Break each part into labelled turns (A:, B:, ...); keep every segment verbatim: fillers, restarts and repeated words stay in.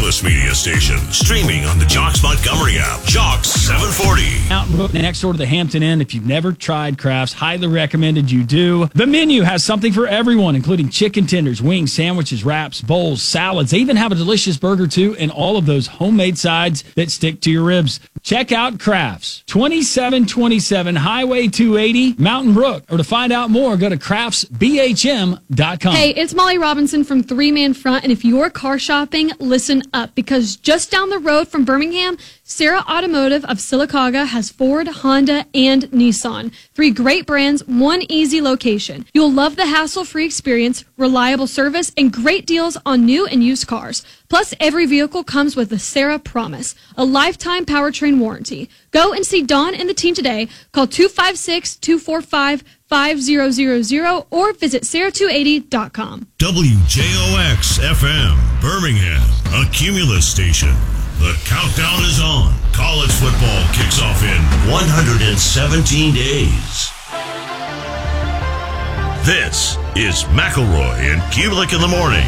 A: Cumulus Media Station. Streaming on the Jocks Montgomery app. Jocks seven forty.
B: Out next door to the Hampton Inn. If you've never tried Crafts, highly recommended you do. The menu has something for everyone, including chicken tenders, wings, sandwiches, wraps, bowls, salads. They even have a delicious burger, too, and all of those homemade sides that stick to your ribs. Check out Crafts, twenty-seven twenty-seven Highway two eighty, Mountain Brook. Or to find out more, go to crafts b h m dot com.
C: Hey, it's Molly Robinson from Three Man Front, and if you're car shopping, listen up, because just down the road from Birmingham, Sarah Automotive of Sylacauga has Ford, Honda, and Nissan. Three great brands, one easy location. You'll love the hassle-free experience, reliable service, and great deals on new and used cars. Plus, every vehicle comes with the Sarah Promise, a lifetime powertrain warranty. Go and see Dawn and the team today. Call two five six, two four five, five zero zero zero or visit sarah two eighty dot com.
A: W J O X F M, Birmingham, a Cumulus station. The countdown is on. College football kicks off in one hundred seventeen days. This is McElroy and Kubelik in the morning.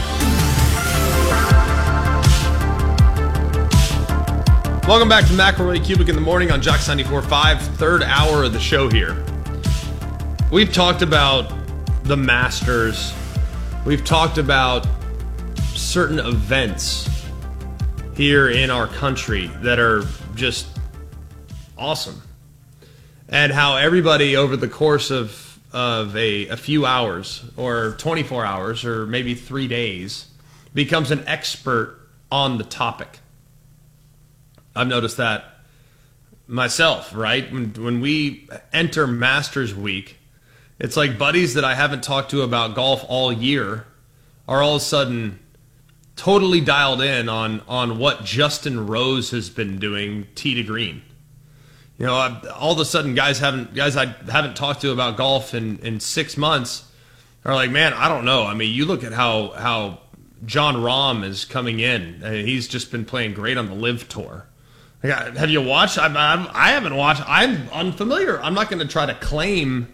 D: Welcome back to McElroy Kubelik in the morning on Jocks ninety-four point five, third hour of the show here. We've talked about the Masters. We've talked about certain events here in our country that are just awesome. And how everybody over the course of, of a, a few hours or twenty-four hours or maybe three days becomes an expert on the topic. I've noticed that myself, right? When, when we enter Masters Week, it's like buddies that I haven't talked to about golf all year are all of a sudden totally dialed in on, on what Justin Rose has been doing tee to green. You know, I, all of a sudden guys haven't guys I haven't talked to about golf in, in six months are like, man, I don't know. I mean, you look at how how John Rahm is coming in. I mean, he's just been playing great on the Live Tour. Like, have you watched? I'm, I'm, I haven't watched. I'm unfamiliar. I'm not going to try to claim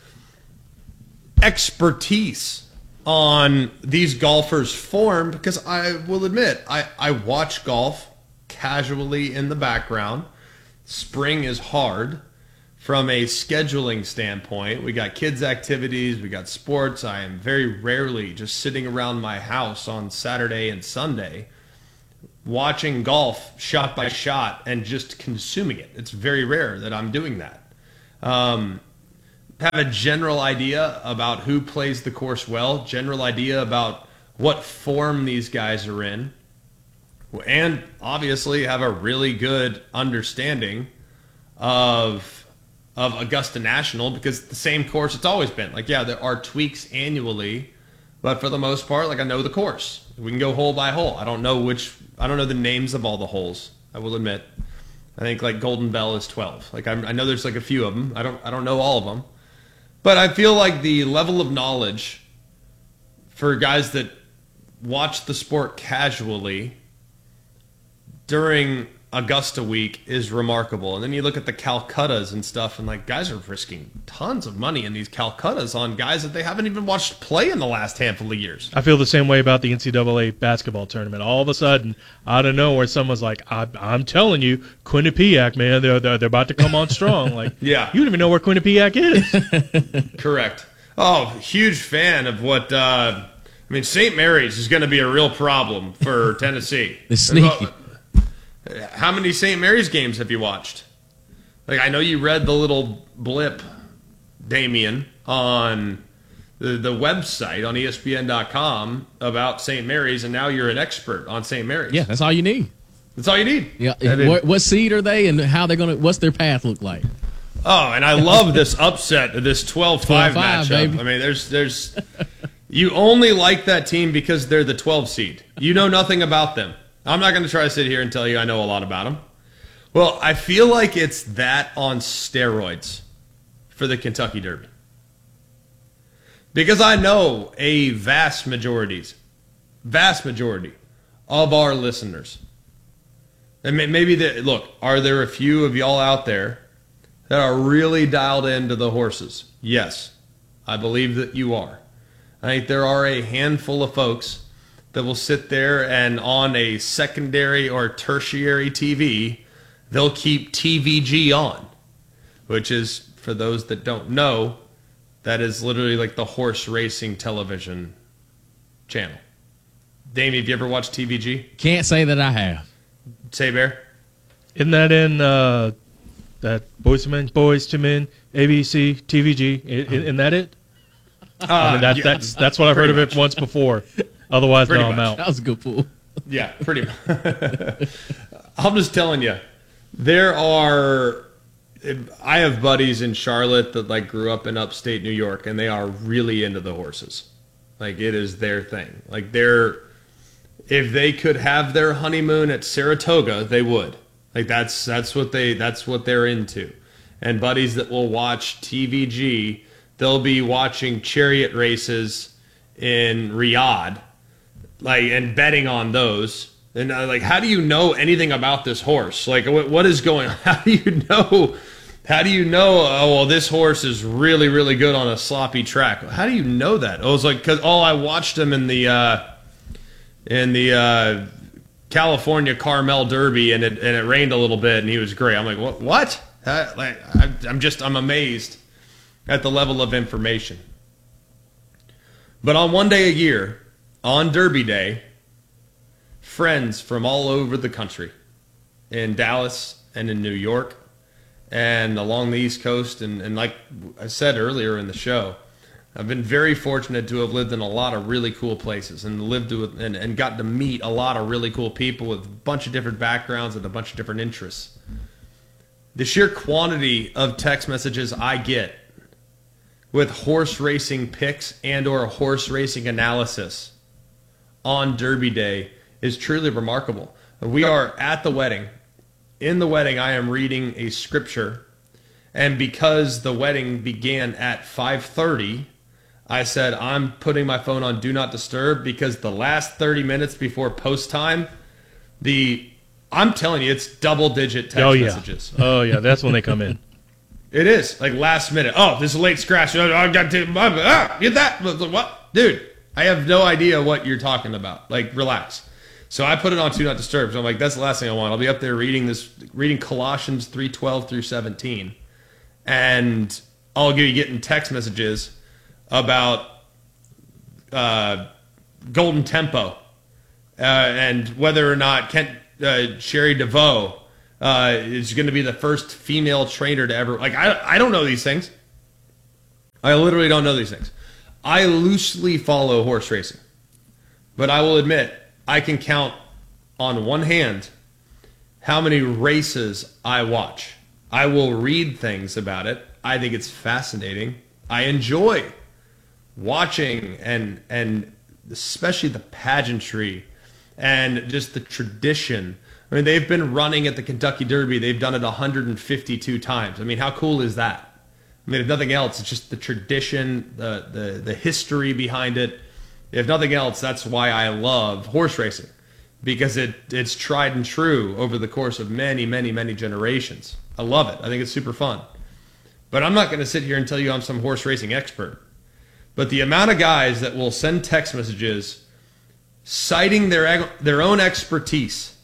D: expertise on these golfers' form because I will admit I, I watch golf casually in the background. Spring is hard from a scheduling standpoint. We got kids' activities, we got sports. I am very rarely just sitting around my house on Saturday and Sunday watching golf shot by shot and just consuming it. It's very rare that I'm doing that. Um, have a general idea about who plays the course well, general idea about what form these guys are in, and obviously have a really good understanding of of Augusta National because it's the same course it's always been. Like, yeah, there are tweaks annually, but for the most part, like, I know the course. We can go hole by hole. I don't know which, I don't know the names of all the holes, I will admit. I think like Golden Bell is twelve. Like, I'm, I know there's like a few of them. I don't I don't know all of them. But I feel like the level of knowledge for guys that watch the sport casually during Augusta week is remarkable. And then you look at the Calcuttas and stuff, and like, guys are risking tons of money in these Calcuttas on guys that they haven't even watched play in the last handful of years.
E: I feel the same way about the N C double A basketball tournament. All of a sudden, out of nowhere, someone's like, I, I'm telling you, Quinnipiac, man, they're, they're, they're about to come on strong. Like,
D: yeah.
E: You don't even know where Quinnipiac is.
D: Correct. Oh, huge fan of what, uh, I mean, Saint Mary's is going to be a real problem for Tennessee.
F: The sneaky.
D: How many Saint Mary's games have you watched? Like, I know you read the little blip, Damien, on the, the website on E S P N dot com about Saint Mary's, and now you're an expert on Saint Mary's.
F: Yeah, that's all you need.
D: That's all you need.
F: Yeah. What, what seed are they, and how they're gonna? What's their path look like?
D: Oh, and I love this upset, this twelve five matchup.
F: baby.
D: I mean, there's there's you only like that team because they're the twelve seed. You know nothing about them. I'm not going to try to sit here and tell you I know a lot about them. Well, I feel like it's that on steroids for the Kentucky Derby. Because I know a vast majority, vast majority of our listeners. And maybe, the, look, are there a few of y'all out there that are really dialed into the horses? Yes, I believe that you are. I think there are a handful of folks that will sit there and on a secondary or tertiary T V, they'll keep T V G on, which is, for those that don't know, that is literally like the horse racing television channel. Damien, have you ever watched T V G?
F: Can't say that I have.
D: Say Bear?
E: Isn't that in uh, that Boys to Men, Boys to Men, A B C, T V G? Isn't isn't that it?
D: Uh,
E: I mean, that,
D: yeah,
E: that's that's what I've heard of
D: pretty
E: it once before. Otherwise,
D: Pretty
E: no, I'm
D: much.
E: out.
F: That was a good pull.
D: Yeah, pretty much. I'm just telling you, there are. I have buddies in Charlotte that like grew up in upstate New York, and they are really into the horses. Like, it is their thing. Like, they're, if they could have their honeymoon at Saratoga, they would. Like, that's that's what they that's what they're into. And buddies that will watch T V G, they'll be watching chariot races in Riyadh, like, and betting on those. And uh, like, how do you know anything about this horse? Like, what, what is going on? How do you know? How do you know? Oh, well, this horse is really, really good on a sloppy track. How do you know that? I was like, because oh, I watched him in the uh, in the uh, California Carmel Derby, and it and it rained a little bit, and he was great. I'm like, what? What? Uh, like, I, I'm just I'm amazed at the level of information. But on one day a year, on Derby Day, friends from all over the country, in Dallas and in New York and along the East Coast, and, and like I said earlier in the show, I've been very fortunate to have lived in a lot of really cool places and lived with, and, and got to meet a lot of really cool people with a bunch of different backgrounds and a bunch of different interests. The sheer quantity of text messages I get with horse racing picks and or horse racing analysis on Derby Day is truly remarkable. We are at the wedding. In the wedding, I am reading a scripture, and because the wedding began at five thirty, I said I'm putting my phone on Do Not Disturb, because the last thirty minutes before post time, the I'm telling you, it's double-digit text
E: Oh, yeah.
D: messages.
E: Oh, yeah, that's when they come in.
D: It is, like, last minute. Oh, this is a late scratch. Oh, I got to, ah, get that. What? Dude, I have no idea what you're talking about. Like, relax. So I put it on Do Not Disturb. So I'm like, that's the last thing I want. I'll be up there reading this, reading Colossians three twelve through seventeen. And I'll be getting text messages about uh, Golden Tempo uh, and whether or not Kent uh, Sherry DeVoe uh, is going to be the first female trainer to ever. Like, I, I don't know these things. I literally don't know these things. I loosely follow horse racing, but I will admit I can count on one hand how many races I watch. I will read things about it. I think it's fascinating. I enjoy watching and and especially the pageantry and just the tradition. I mean, they've been running at the Kentucky Derby. They've done it one hundred fifty-two times. I mean, how cool is that? I mean, if nothing else, it's just the tradition, the the, the history behind it. If nothing else, that's why I love horse racing, because it it's tried and true over the course of many, many, many generations. I love it. I think it's super fun. But I'm not going to sit here and tell you I'm some horse racing expert. But the amount of guys that will send text messages citing their their own expertise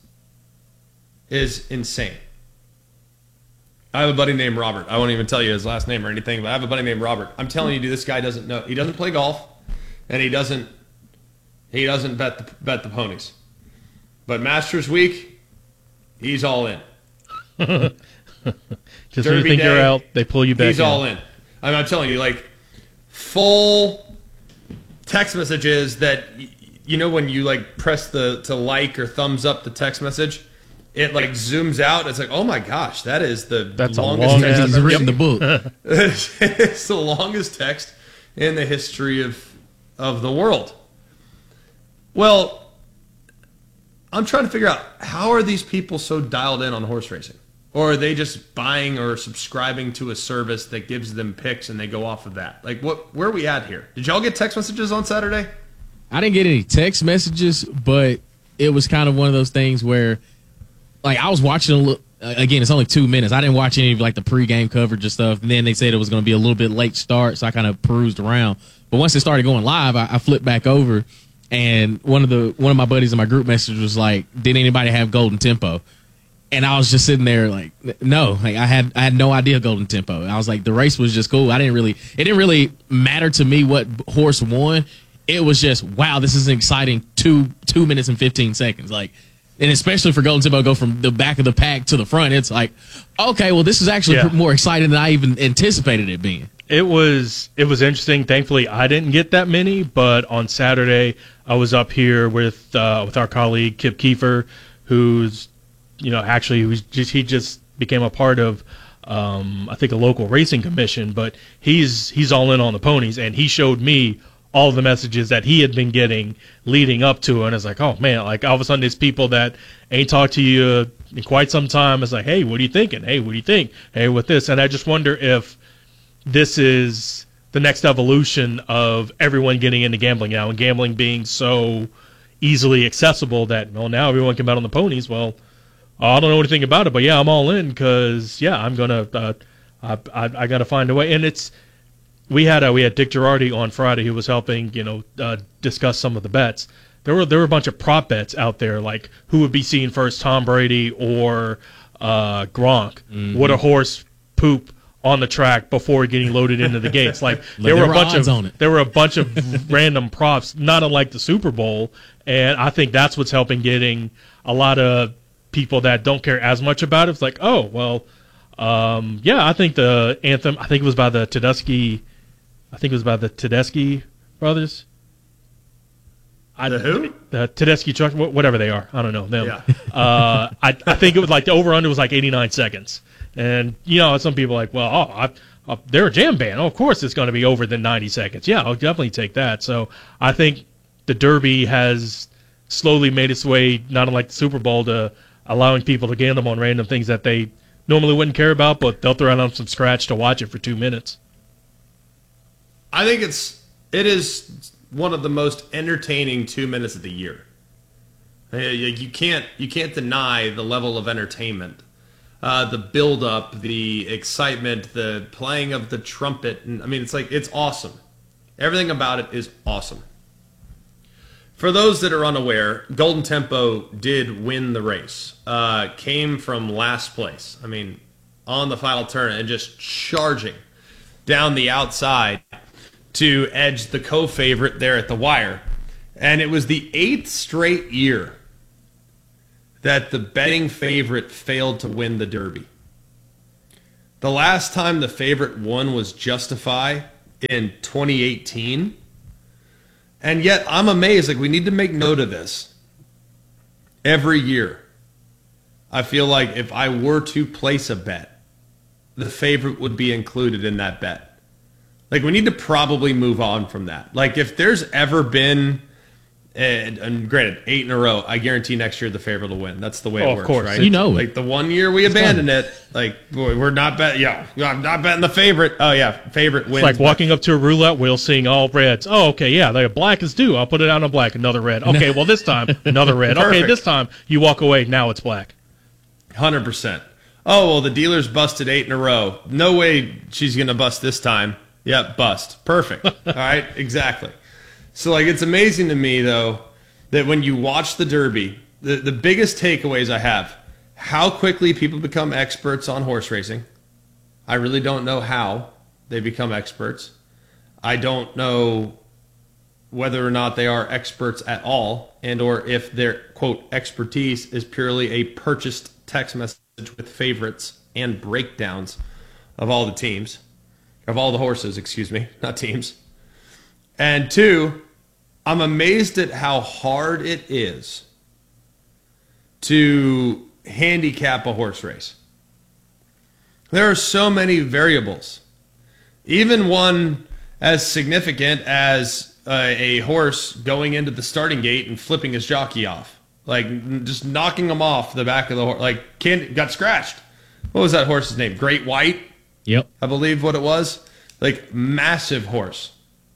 D: is insane. I have a buddy named Robert. I won't even tell you his last name or anything, but I have a buddy named Robert. I'm telling you, dude, this guy doesn't know. He doesn't play golf, and he doesn't he doesn't bet the, bet the ponies. But Masters Week, he's all in.
E: Just when you think you're out, they pull you back
D: He's
E: in.
D: all in. I mean, I'm telling you, like, full text messages that, you know, when you, like, press the to like or thumbs up the text message, it, like, zooms out. It's like, oh, my gosh, that is the
E: That's a
D: longest
E: long
D: text
E: ass-
F: He's
D: I've ever
F: written the
D: seen.
F: book.
D: It's the longest text in the history of of the world. Well, I'm trying to figure out, how are these people so dialed in on horse racing? Or are they just buying or subscribing to a service that gives them picks and they go off of that? Like, what? Where are we at here? Did y'all get text messages on Saturday?
F: I didn't get any text messages, but it was kind of one of those things where, like, I was watching a little. Again, it's only two minutes. I didn't watch any of, like, the pregame coverage and stuff. And then they said it was going to be a little bit late start, so I kind of perused around. But once it started going live, I, I flipped back over, and one of the one of my buddies in my group message was like, "Did anybody have Golden Tempo?" And I was just sitting there like, no, like I had I had no idea Golden Tempo. I was like, the race was just cool. I didn't really it didn't really matter to me what horse won. It was just, wow, this is an exciting two two minutes and fifteen seconds. Like, and especially for Golden Tempo to go from the back of the pack to the front, it's like, okay, well, this is actually
E: Yeah.
F: more exciting than I even anticipated it being.
E: It was it was interesting. Thankfully, I didn't get that many, but on Saturday, I was up here with uh, with our colleague Kip Kiefer, who's you know actually who's just he just became a part of um, I think a local racing commission, but he's he's all in on the ponies, and he showed me all of the messages that he had been getting leading up to it, and it's like, oh man, like all of a sudden there's people that ain't talked to you in quite some time. It's like, hey, what are you thinking? Hey, what do you think? Hey, with this, and I just wonder if this is the next evolution of everyone getting into gambling now, and gambling being so easily accessible that, well, now everyone can bet on the ponies. Well, I don't know anything about it, but yeah, I'm all in because, yeah, I'm going to uh, I, I, I got to find a way. And it's we had a, we had Dick Girardi on Friday who was helping, you know, uh, discuss some of the bets. There were there were a bunch of prop bets out there, like who would be seen first, Tom Brady or uh, Gronk. Mm-hmm. Would a horse poop on the track before getting loaded into the gates? Like there were a bunch of
F: on it.
E: there were a bunch of random props, not unlike the Super Bowl, and I think that's what's helping getting a lot of people that don't care as much about it. It's like, oh well, um, yeah, I think the anthem. I think it was by the Tedeschi. I think it was by the Tedeschi brothers.
D: I, the who?
E: The Tedeschi truck, whatever they are. I don't know them.
D: Yeah.
E: uh, I, I think it was like the over-under was like eighty-nine seconds. And, you know, some people are like, well, oh, I, uh, they're a jam band. Oh, of course it's going to be over than ninety seconds. Yeah, I'll definitely take that. So I think the Derby has slowly made its way, not unlike the Super Bowl, to allowing people to gamble on random things that they normally wouldn't care about, but they'll throw on some scratch to watch it for two minutes.
D: I think it's it is one of the most entertaining two minutes of the year. You can't you can't deny the level of entertainment, uh, the build up, the excitement, the playing of the trumpet, and I mean it's like it's awesome. Everything about it is awesome. For those that are unaware, Golden Tempo did win the race. Uh, came from last place. I mean, on the final turn and just charging down the outside to edge the co-favorite there at the wire. And it was the eighth straight year that the betting favorite failed to win the Derby. The last time the favorite won was Justify in twenty eighteen. And yet I'm amazed. Like, we need to make note of this. Every year, I feel like if I were to place a bet, the favorite would be included in that bet. Like, we need to probably move on from that. Like, if there's ever been, and, and granted, eight in a row, I guarantee next year the favorite will win. That's the way
E: Oh,
D: it
E: of
D: works,
E: course.
D: right?
F: You know it.
D: Like, the one year we abandoned it, like, boy, we're not betting, yeah, I'm not betting the favorite. Oh, yeah, favorite wins.
E: It's like walking up to a roulette wheel, seeing all reds. Oh, okay, yeah, the black is due. I'll put it out on black. Another red. Okay, well, this time, another red. Okay,
D: Perfect.
E: this time, you walk away. Now it's black.
D: one hundred percent. Oh, well, the dealer's busted eight in a row. No way she's going to bust this time. Yep, bust. Perfect. All right, exactly. So, like, it's amazing to me, though, that when you watch the Derby, the, the biggest takeaways I have, how quickly people become experts on horse racing. I really don't know how they become experts. I don't know whether or not they are experts at all, and or if their, quote, expertise is purely a purchased text message with favorites and breakdowns of all the teams. Of all the horses, excuse me, not teams. And two, I'm amazed at how hard it is to handicap a horse race. There are so many variables. Even one as significant as uh, a horse going into the starting gate and flipping his jockey off. Like, just knocking him off the back of the horse. Like, can, got scratched. What was that horse's name? Great White?
F: Yep.
D: I believe what it was. Like, massive horse.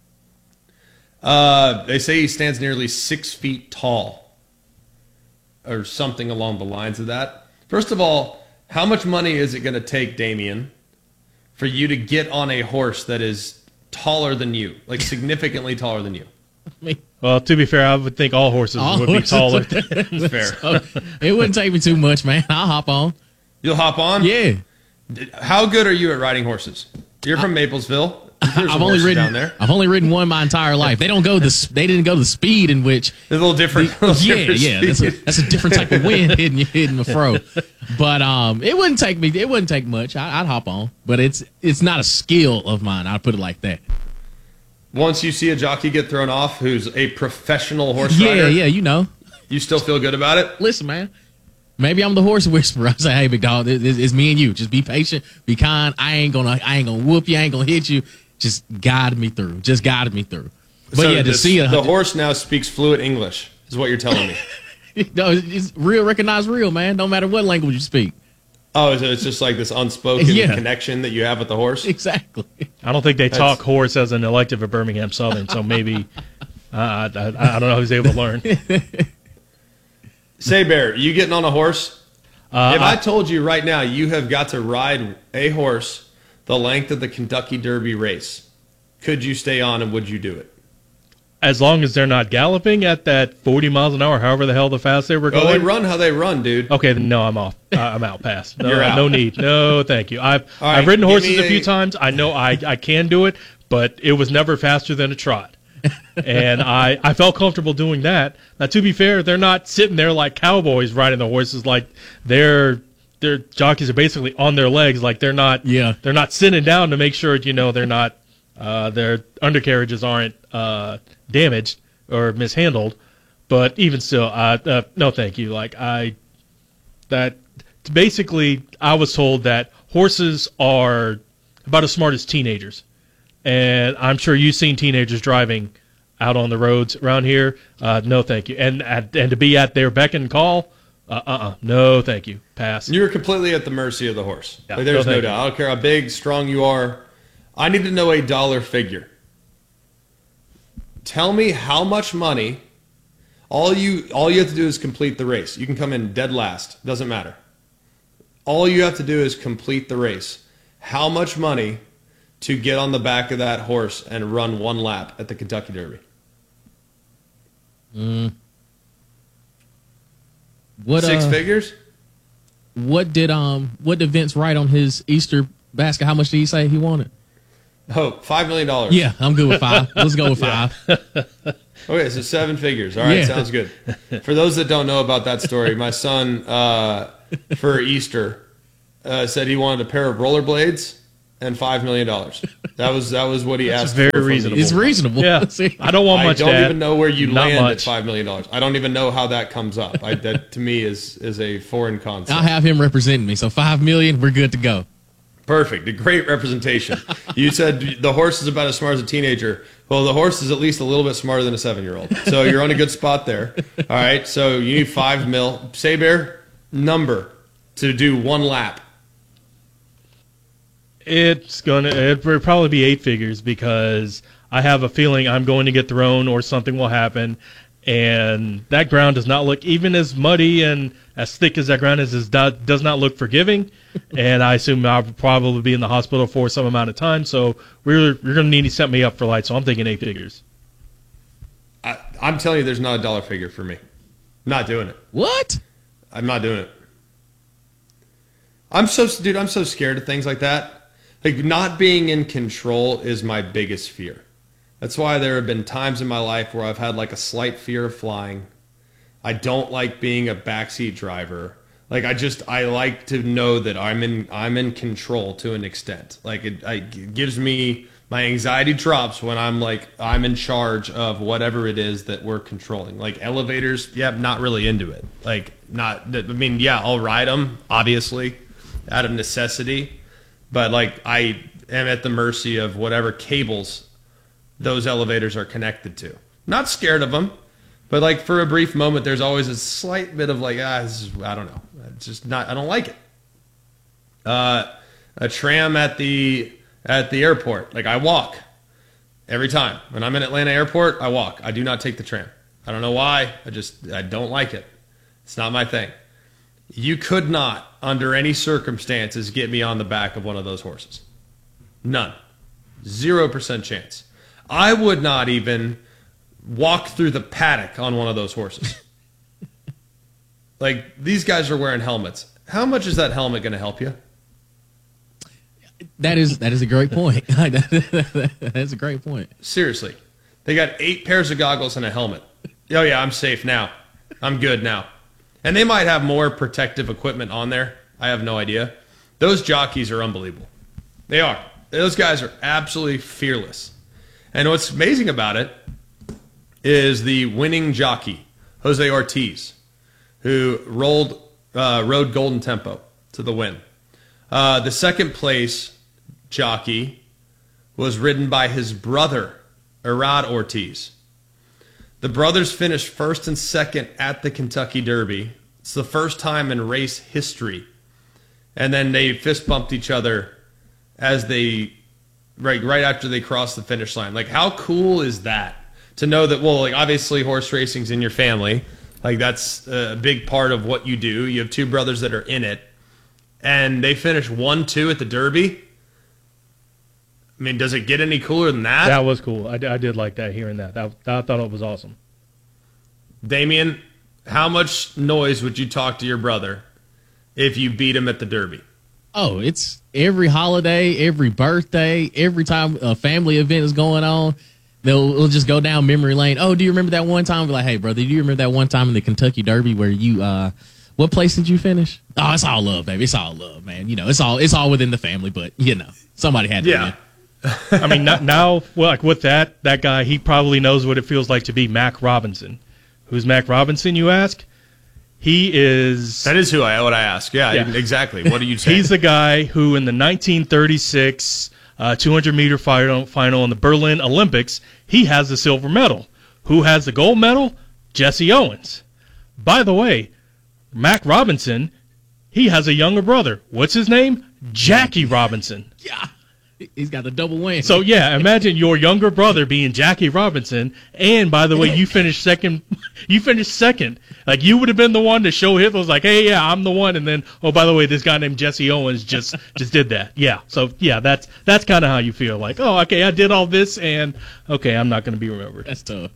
D: Uh, they say he stands nearly six feet tall. Or something along the lines of that. First of all, how much money is it going to take, Damien, for you to get on a horse that is taller than you? Like, significantly taller than you?
F: I mean,
E: Well, to be fair, I would think all horses
F: all
E: would be
F: horses-
E: taller. Than,
D: Fair.
F: So, it wouldn't take me too much, man. I'll hop on.
D: You'll hop on?
F: Yeah.
D: How good are you at riding horses? You're from Maplesville. There's some
F: I've only
D: horses
F: ridden
D: down there.
F: I've only ridden one my entire life. They don't go the s- they didn't go the speed in which
D: They're a little different. little
F: yeah,
D: different
F: yeah, that's a,
D: speed.
F: that's a different type of wind hitting you hitting the fro. But um, it wouldn't take me. It wouldn't take much. I, I'd hop on. But it's it's not a skill of mine. I'd put it like that.
D: Once you see a jockey get thrown off who's a professional horse
F: Yeah,
D: rider,
F: yeah. You know.
D: you still feel good about it?
F: Listen, man. Maybe I'm the horse whisperer. I say, hey, big dog, it- it's, it's me and you. Just be patient, be kind. I ain't gonna I ain't gonna whoop you. I ain't gonna hit you. Just guide me through. Just guide me through. But
D: So
F: yeah, to
D: the,
F: see a
D: the horse now speaks fluent English, is what you're telling me.
F: no, it's, it's real. Recognize real, man. No matter what language you speak.
D: Oh, so it's just like this unspoken
F: Yeah.
D: connection that you have with the horse?
F: Exactly.
E: I don't think they
D: That's-
E: talk horse as an elective at Birmingham Southern, so maybe uh, I, I, I don't know who's able to learn.
D: Say, Bear, you getting on a horse?
E: Uh,
D: if I,
E: I-
D: told you right now you have got to ride a horse the length of the Kentucky Derby race, could you stay on and would you do it?
E: As long as they're not galloping at that forty miles an hour, however the hell the fast they were
D: Well,
E: going.
D: they run how they run, dude.
E: Okay, then no, I'm off. Uh, I'm out. Pass. No,
D: You're out.
E: no need. No, thank you. I've
D: All right,
E: I've ridden
D: give
E: horses
D: me
E: a few
D: a-
E: times. I know I, I can do it, but it was never faster than a trot. And I, I felt comfortable doing that. Now, to be fair, they're not sitting there like cowboys riding the horses. Like their their jockeys are basically on their legs. Like they're not.
F: Yeah.
E: They're not sitting down to make sure you know they're not. Uh, their undercarriages aren't uh, damaged or mishandled. But even still, uh, uh, no, thank you. Like I, that basically, I was told that horses are about as smart as teenagers. And I'm sure you've seen teenagers driving out on the roads around here. Uh, no, thank you. And and to be at their beck and call, uh, uh-uh. No, thank you. Pass.
D: You're completely at the mercy of the horse.
E: Yeah,
D: Like, there's
E: no,
D: no
E: thank
D: doubt.
E: you.
D: I don't care how big, strong you are. I need to know a dollar figure. Tell me how much money. All you all you have to do is complete the race. You can come in dead last. Doesn't matter. All you have to do is complete the race. How much money to get on the back of that horse and run one lap at the Kentucky Derby?
F: What
D: Six
F: uh,
D: figures?
F: What did um what did Vince write on his Easter basket? How much did he say he wanted?
D: Oh, five million dollars.
F: Yeah, I'm good with five. Let's go with five.
D: Okay, so seven figures. All right,
F: Yeah.
D: sounds good. For those that don't know about that story, my son uh, for Easter uh, said he wanted a pair of rollerblades and five million dollars. That was that was what he
E: That's
D: asked.
E: very
D: for from me.
E: reasonable.
F: It's reasonable.
E: Yeah,
F: See?
E: I don't want
D: I
E: much.
D: don't
E: Dad.
D: even know where you
E: Not
D: land
E: much.
D: at five million dollars. I don't even know how that comes up. I, that to me is is a foreign concept.
F: I'll have him representing me. So five million, we're good to go.
D: Perfect. A great representation. You said the horse is about as smart as a teenager. Well, the horse is at least a little bit smarter than a seven-year-old. So you're on a good spot there. All right. So you need five mil. Say, Bear, number to do one lap.
E: It's gonna. It will probably be eight figures because I have a feeling I'm going to get thrown or something will happen, and that ground does not look even as muddy and as thick as that ground is. Is not, does not look forgiving, and I assume I'll probably be in the hospital for some amount of time. So we're we're going to need to set me up for light. So I'm thinking eight figures.
D: I, I'm telling you, there's not a dollar figure for me. Not doing it.
F: What?
D: I'm not doing it. I'm so, dude, I'm so scared of things like that. Like, not being in control is my biggest fear. That's why there have been times in my life where I've had like a slight fear of flying. I don't like being a backseat driver. Like, I just, I like to know that I'm in, I'm in control to an extent. Like, it, I, it gives me, my anxiety drops when I'm like, I'm in charge of whatever it is that we're controlling. Like elevators, yeah, I'm not really into it. Like, not, I mean, yeah, I'll ride them, obviously, out of necessity. But like, I am at the mercy of whatever cables those elevators are connected to. Not scared of them, but like for a brief moment, there's always a slight bit of like, ah, this is, I don't know. It's just not, I don't like it. Uh, a tram at the, at the airport. Like, I walk every time. When I'm in Atlanta airport, I walk. I do not take the tram. I don't know why. I just, I don't like it. It's not my thing. You could not, under any circumstances, get me on the back of one of those horses. None. Zero percent chance. I would not even walk through the paddock on one of those horses. Like, these guys are wearing helmets. How much is that helmet going to help you?
F: That is that is a great point. That's a great point.
D: Seriously. They got eight pairs of goggles and a helmet. Oh, yeah, I'm safe now. I'm good now. And they might have more protective equipment on there. I have no idea. Those jockeys are unbelievable. They are. Those guys are absolutely fearless. And what's amazing about it is the winning jockey, Jose Ortiz, who rolled uh, rode Golden Tempo to the win. Uh, the second place jockey was ridden by his brother, Irad Ortiz. The brothers finished first and second at the Kentucky Derby. It's the first time in race history. And then they fist bumped each other as they, right, right after they crossed the finish line. Like, how cool is that? To know that, well, like, obviously horse racing's in your family. Like, that's a big part of what you do. You have two brothers that are in it. And they finished one two at the Derby. I mean, does it get any cooler than that?
E: That was cool. I, I did like that, hearing that. that. I thought it was awesome.
D: Damien, how much noise would you talk to your brother if you beat him at the Derby?
F: Oh, it's every holiday, every birthday, every time a family event is going on, they'll we'll just go down memory lane. Oh, do you remember that one time? Be like, hey, brother, do you remember that one time in the Kentucky Derby where you, uh, what place did you finish? Oh, it's all love, baby. It's all love, man. You know, it's all it's all within the family, but, you know, somebody had to
D: Yeah.
F: win.
E: I mean, not, now, well, like with that, that guy, he probably knows what it feels like to be Mac Robinson. Who's Mac Robinson, you ask? He is...
D: That is who I what I ask. Yeah,
E: Yeah.
D: exactly. What do you say?
E: He's the guy who, in the nineteen thirty-six uh, two hundred meter final, final in the Berlin Olympics, he has the silver medal. Who has the gold medal? Jesse Owens. By the way, Mac Robinson, he has a younger brother. What's his name? Jackie Robinson.
F: Yeah. He's got the double win.
E: So, yeah, imagine your younger brother being Jackie Robinson, and, by the way, you finished second. You finished second. Like, you would have been the one to show Hitler, was like, hey, yeah, I'm the one, and then, oh, by the way, this guy named Jesse Owens just just did that. Yeah, so, yeah, that's that's kind of how you feel. Like, oh, okay, I did all this, and, okay, I'm not going to be remembered.
F: That's tough.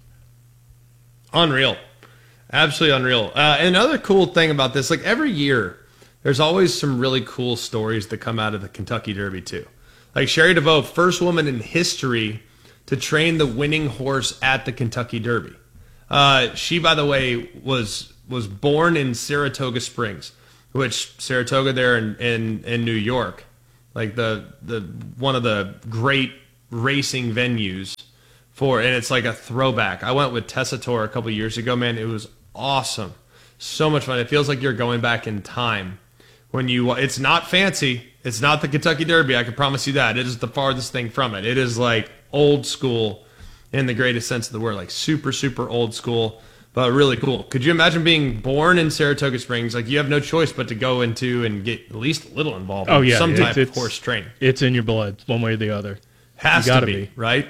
D: Unreal. Absolutely unreal. Uh, another cool thing about this, like, every year, there's always some really cool stories that come out of the Kentucky Derby, too. Like Sherry DeVoe, first woman in history to train the winning horse at the Kentucky Derby. Uh, she, by the way, was was born in Saratoga Springs, which Saratoga there in, in, in New York, like the the one of the great racing venues for, and it's like a throwback. I went with Tessitore a couple years ago, man. It was awesome, so much fun. It feels like you're going back in time when you. It's not fancy. It's not the Kentucky Derby, I can promise you that. It is the farthest thing from it. It is like old school in the greatest sense of the word, like super, super old school, but really cool. Could you imagine being born in Saratoga Springs? Like, you have no choice but to go into and get at least a little involved
E: Oh,
D: in
E: yeah,
D: some
E: it's-
D: type
E: it's-
D: of horse training.
E: It's in your blood, one way or the other.
D: Has
E: You
D: to
E: gotta
D: be,
E: be.
D: right?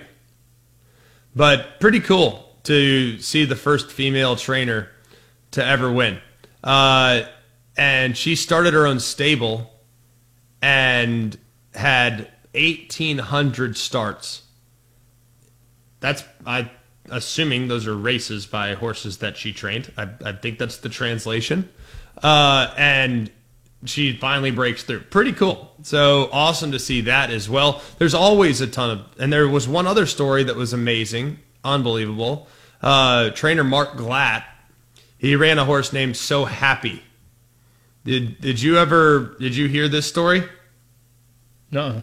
D: But pretty cool to see the first female trainer to ever win. Uh, and she started her own stable and had eighteen hundred starts. That's, I assuming those are races by horses that she trained. I, I think that's the translation. Uh, and she finally breaks through. Pretty cool. So awesome to see that as well. There's always a ton of, and there was one other story that was amazing, unbelievable. Uh, trainer Mark Glatt, he ran a horse named So Happy. Did did you ever did you hear this story?
E: No.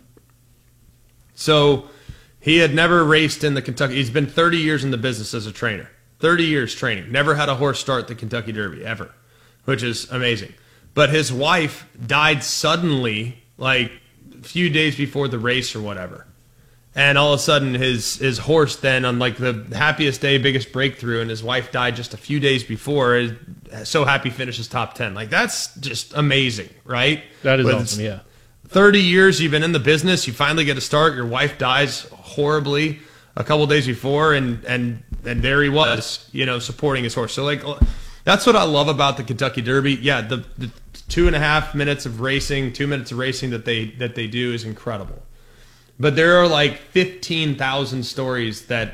D: So he had never raced in the Kentucky. He's been thirty years in the business as a trainer. thirty years training. Never had a horse start the Kentucky Derby ever, which is amazing. But his wife died suddenly, like a few days before the race or whatever. And all of a sudden, his his horse then, on like the happiest day, biggest breakthrough, and his wife died just a few days before. So Happy finishes top ten. Like, that's just amazing, right?
E: That is
D: With
E: awesome, yeah.
D: thirty years you've been in the business, you finally get a start, your wife dies horribly a couple days before, and and and there he was, you know, supporting his horse. So, like, that's what I love about the Kentucky Derby. Yeah, the, the two and a half minutes of racing, two minutes of racing that they that they do is incredible. But there are like fifteen thousand stories that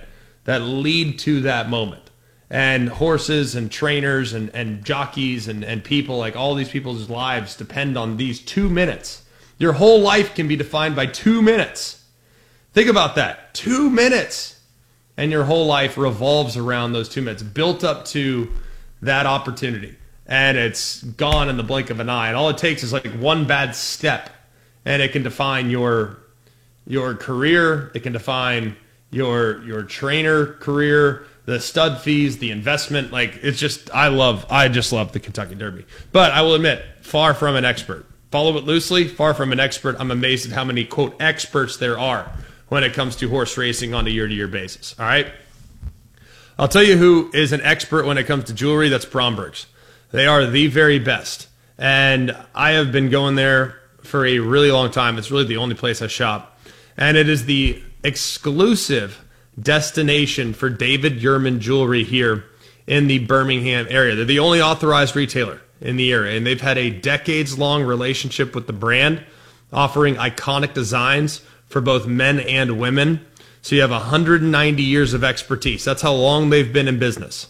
D: that lead to that moment. And horses and trainers and, and jockeys and, and people, like all these people's lives depend on these two minutes. Your whole life can be defined by two minutes. Think about that. Two minutes. And your whole life revolves around those two minutes, built up to that opportunity. And it's gone in the blink of an eye. And all it takes is like one bad step, and it can define your your career. It can define your your trainer career, the stud fees, the investment. Like, it's just, I love, I just love the Kentucky Derby. But I will admit, far from an expert. Follow it loosely, far from an expert. I'm amazed at how many, quote, experts there are when it comes to horse racing on a year-to-year basis. All right? I'll tell you who is an expert when it comes to jewelry. That's Bromberg's. They are the very best. And I have been going there for a really long time. It's really the only place I shop. And it is the exclusive destination for David Yurman jewelry here in the Birmingham area. They're the only authorized retailer in the area, and they've had a decades-long relationship with the brand, offering iconic designs for both men and women. So you have one hundred ninety years of expertise. That's how long they've been in business.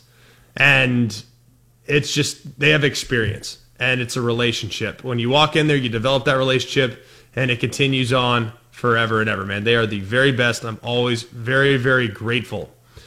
D: And it's just, they have experience, and it's a relationship. When you walk in there, you develop that relationship, and it continues on forever and ever, man. They are the very best. I'm always very, very grateful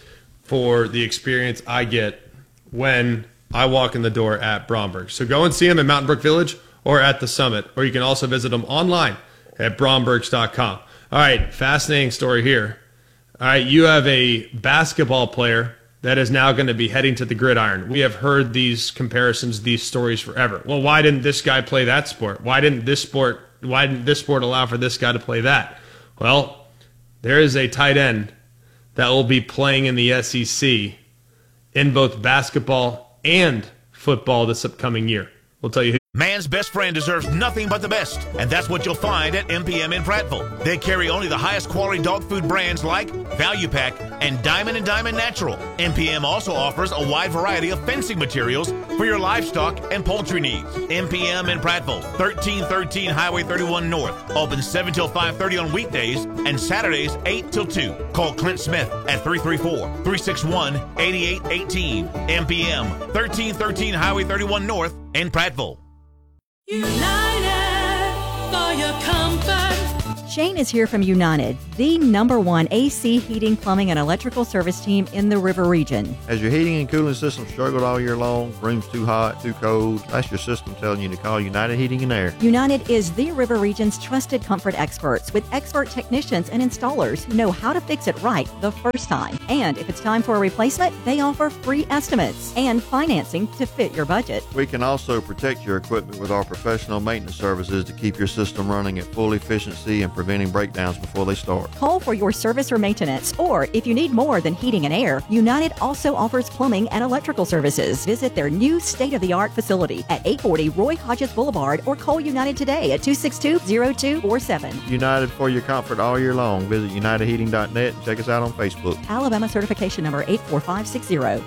D: for the experience I get when I walk in the door at Bromberg. So go and see them in Mountain Brook Village or at the Summit, or you can also visit them online at brombergs dot com. All right, fascinating story here. All right, you have a basketball player that is now going to be heading to the gridiron. We have heard these comparisons, these stories forever. Well, why didn't this guy play that sport? Why didn't this sport Why didn't this sport allow for this guy to play that? Well, there is a tight end that will be playing in the S E C in both basketball and football this upcoming year. We'll tell you who.
G: Man's best friend deserves nothing but the best, and that's what you'll find at M P M in Prattville. They carry only the highest quality dog food brands like Value Pack and Diamond and Diamond Natural. M P M also offers a wide variety of fencing materials for your livestock and poultry needs. M P M in Prattville, thirteen thirteen Highway thirty-one North. Open seven till five thirty on weekdays and Saturdays eight till two. Call Clint Smith at three three four, three six one, eight eight one eight. M P M, thirteen thirteen Highway thirty-one North in Prattville.
H: United for your comfort.
I: Shane is here from United, the number one A C heating, plumbing, and electrical service team in the River region.
J: Has your heating and cooling system struggled all year long? Room's too hot, too cold? That's your system telling you to call United Heating and Air.
I: United is the River region's trusted comfort experts with expert technicians and installers who know how to fix it right the first time. And if it's time for a replacement, they offer free estimates and financing to fit your budget.
J: We can also protect your equipment with our professional maintenance services to keep your system running at full efficiency and preventing breakdowns before they start.
I: Call for your service or maintenance, or if you need more than heating and air, United also offers plumbing and electrical services. Visit their new state-of-the-art facility at eight forty Roy Hodges Boulevard, or call United today at two six two, zero two four seven.
J: United for your comfort all year long. Visit united heating dot net and check us out on Facebook.
I: Alabama certification number eight four five six zero.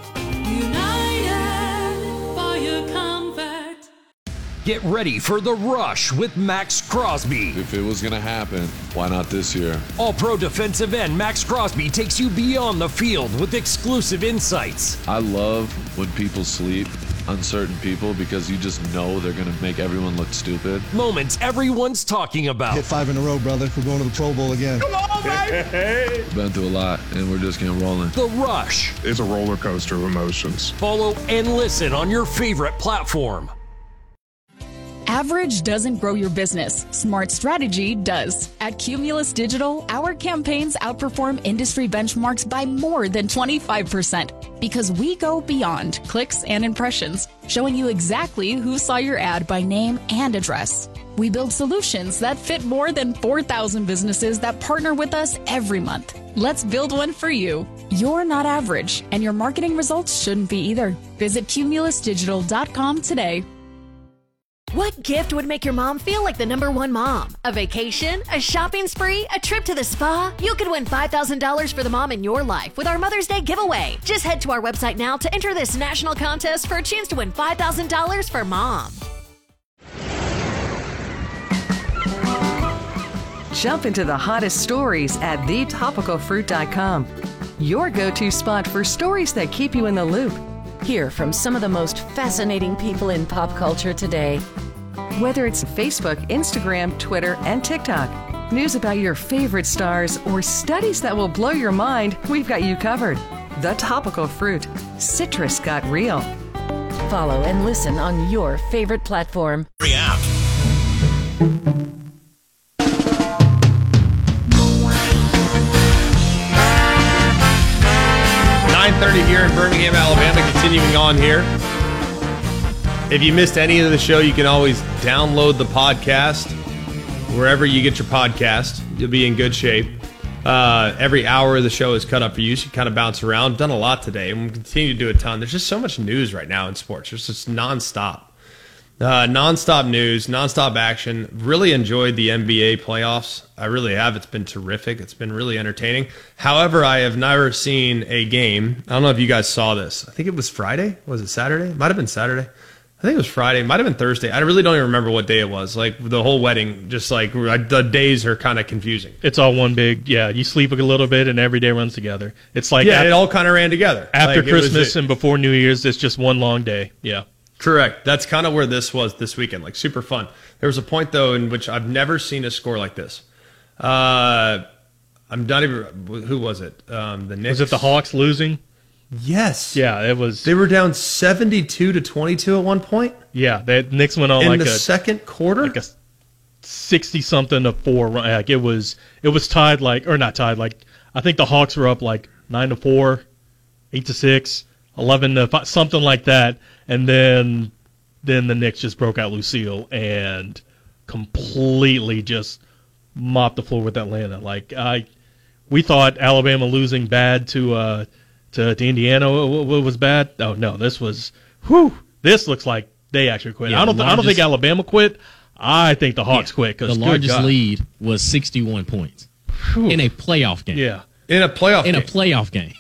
H: United for your comfort.
K: Get ready for the rush with Max Crosby.
L: If it was going to happen, why not this year?
K: All-pro defensive end Max Crosby takes you beyond the field with exclusive insights.
L: I love when people sleep, uncertain people, because you just know they're going to make everyone look stupid.
K: Moments everyone's talking about.
M: Hit five in a row, brother. We're going to the Pro Bowl again.
K: Come on, baby!
L: Been through a lot, and we're just getting rolling.
K: The Rush.
N: It's a roller coaster of emotions.
K: Follow and listen on your favorite platform.
O: Average doesn't grow your business. Smart strategy does. At Cumulus Digital, our campaigns outperform industry benchmarks by more than twenty-five percent because we go beyond clicks and impressions, showing you exactly who saw your ad by name and address. We build solutions that fit more than four thousand businesses that partner with us every month. Let's build one for you. You're not average, and your marketing results shouldn't be either. Visit cumulus digital dot com today.
P: What gift would make your mom feel like the number one mom? A vacation? A shopping spree? A trip to the spa? You could win five thousand dollars for the mom in your life with our Mother's Day giveaway. Just head to our website now to enter this national contest for a chance to win five thousand dollars for mom.
Q: Jump into the hottest stories at the topical fruit dot com. your go-to spot for stories that keep you in the loop. Hear from some of the most fascinating people in pop culture today. Whether it's Facebook, Instagram, Twitter, and TikTok, news about your favorite stars, or studies that will blow your mind, we've got you covered. The Topical Fruit. Citrus got real. Follow and listen on your favorite platform.
A: App.
D: nine thirty here in Birmingham, Alabama. Continuing on here. If you missed any of the show, you can always download the podcast wherever you get your podcast. You'll be in good shape. Uh, every hour of the show is cut up for you, so you kind of bounce around. Done a lot today, and we'll continue to do a ton. There's just so much news right now in sports. There's just nonstop. Uh, nonstop news, nonstop action. Really enjoyed the N B A playoffs. I really have. It's been terrific. It's been really entertaining. However, I have never seen a game. I don't know if you guys saw this. I think it was Friday. Was it Saturday? Might have been Saturday. I think it was Friday. It might have been Thursday. I really don't even remember what day it was. Like the whole wedding, just like the days are kind of confusing.
E: It's all one big, yeah, you sleep a little bit and every day runs together. It's like
D: yeah,
E: after,
D: it all kind of ran together.
E: After
D: like
E: Christmas and before New Year's, it's just one long day. Yeah.
D: Correct. That's kind of where this was this weekend. Like super fun. There was a point though in which I've never seen a score like this. Uh, I'm not even. Who was it? Um, the Knicks.
E: Was it the Hawks losing?
D: Yes.
E: Yeah, it was.
D: They were down seventy-two to twenty-two at one point.
E: Yeah, the Knicks went on
D: in
E: like
D: the
E: a
D: second quarter,
E: like a sixty something to four run. Like it was, it was tied like or not tied. Like I think the Hawks were up like nine to four, eight to six, eleven to five, something like that, and then then the Knicks just broke out Lucille and completely just mopped the floor with Atlanta. Like I, we thought Alabama losing bad to. Uh, To, to Indiana, what was bad? Oh no, this was. Whew, this looks like they actually quit.
F: Yeah,
E: I don't. Th-
F: largest,
E: I don't think Alabama quit. I think the Hawks
F: yeah,
E: quit because
F: the largest lead was sixty-one points Whew. in a playoff game.
E: Yeah,
D: in a playoff
F: in
D: game.
F: a playoff game.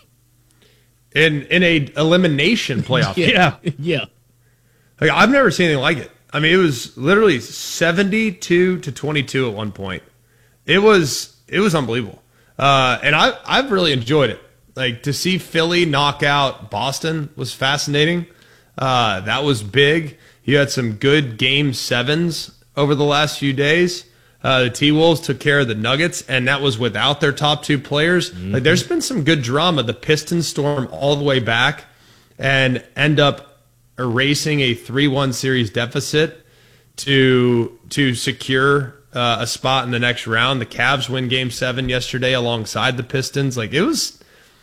D: In in a elimination playoff game.
E: yeah,
F: yeah.
D: Like I've never seen anything like it. I mean, it was literally seventy-two to twenty-two at one point. It was it was unbelievable, uh, and I I've really enjoyed it. Like, to see Philly knock out Boston was fascinating. Uh, that was big. You had some good game sevens over the last few days. Uh, the T-Wolves took care of the Nuggets, and that was without their top two players. Mm-hmm. Like, there's been some good drama. The Pistons storm all the way back and end up erasing a three one series deficit to to secure uh, a spot in the next round. The Cavs win game seven yesterday alongside the Pistons. Like, it was...